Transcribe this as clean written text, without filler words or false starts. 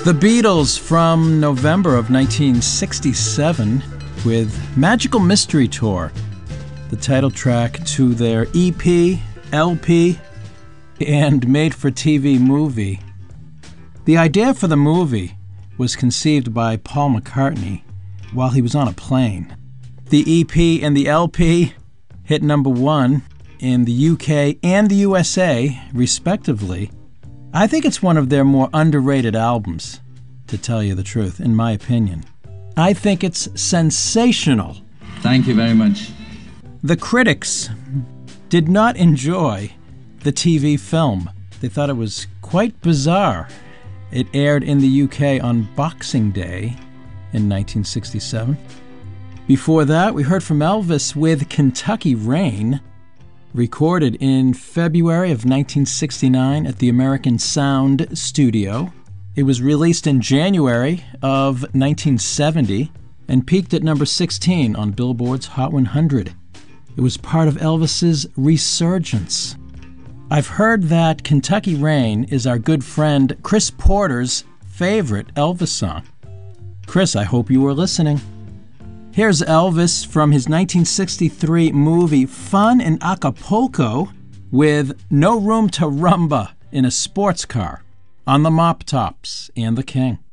The Beatles from November of 1967 with Magical Mystery Tour, the title track to their EP, LP, and made-for-TV movie. The idea for the movie was conceived by Paul McCartney while he was on a plane. The EP and the LP hit number one in the UK and the USA, respectively. I think it's one of their more underrated albums, to tell you the truth, in my opinion. I think it's sensational. Thank you very much. The critics did not enjoy the TV film. They thought it was quite bizarre. It aired in the UK on Boxing Day in 1967. Before that, we heard from Elvis with Kentucky Rain, recorded in February of 1969 at the American Sound Studio. It was released in January of 1970 and peaked at number 16 on Billboard's Hot 100. It was part of Elvis's resurgence. I've heard that Kentucky Rain is our good friend Chris Porter's favorite Elvis song. Chris, I hope you were listening. Here's Elvis from his 1963 movie Fun in Acapulco with No Room to Rumba in a Sports Car on the Mop Tops and the King.